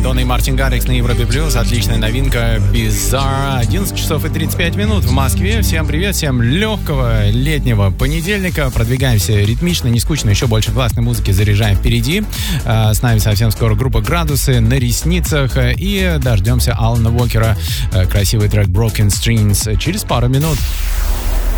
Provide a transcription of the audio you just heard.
Madonna и Мартин Гаррикс на Европе Плюс. Отличная новинка Bizarre. 11 часов и 35 минут в Москве. Всем привет, всем легкого летнего понедельника. Продвигаемся ритмично, не скучно, еще больше классной музыки заряжаем впереди. С нами совсем скоро группа «Градусы» на ресницах. И дождемся Алана Уокера. Красивый трек Broken Strings через пару минут.